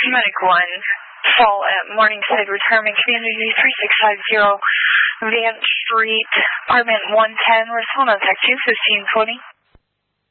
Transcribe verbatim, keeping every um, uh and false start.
Medic one, fall at Morningside Retirement Community, three six five zero Vance Street, apartment one ten, respond on tech two fifteen twenty.